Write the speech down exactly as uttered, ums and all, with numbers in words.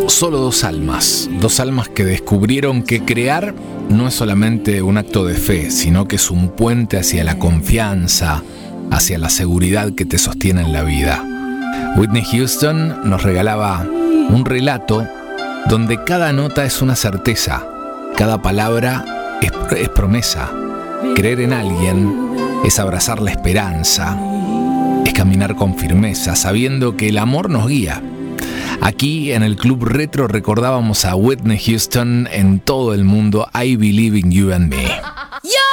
solo dos almas, dos almas que descubrieron que crear no es solamente un acto de fe, sino que es un puente hacia la confianza, hacia la seguridad que te sostiene en la vida. Whitney Houston nos regalaba un relato donde cada nota es una certeza, cada palabra es, es promesa. Creer en alguien es abrazar la esperanza, es caminar con firmeza, sabiendo que el amor nos guía. Aquí en el Club Retro recordábamos a Whitney Houston en todo el mundo, I Believe in You and Me.